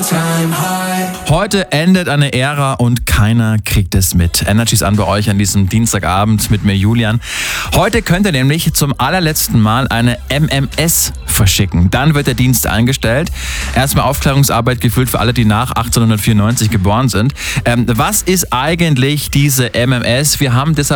Heute endet eine Ära und keiner kriegt es mit. Energy's an bei euch an diesem Dienstagabend mit mir, Julian. Heute könnt ihr nämlich zum allerletzten Mal eine MMS verschicken. Dann wird der Dienst eingestellt. Erstmal Aufklärungsarbeit gefüllt für alle, die nach 1894 geboren sind. Was ist eigentlich diese MMS? Wir haben deshalb